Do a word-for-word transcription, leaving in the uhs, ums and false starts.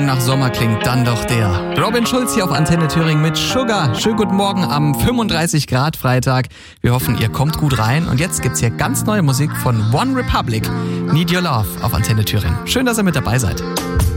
Nach Sommer klingt dann doch der Robin Schulz hier auf Antenne Thüringen mit Sugar. Schönen guten Morgen am fünfunddreißig Grad Freitag. Wir hoffen, ihr kommt gut rein. Und jetzt gibt's hier ganz neue Musik von One Republic. Need Your Love auf Antenne Thüringen. Schön, dass ihr mit dabei seid.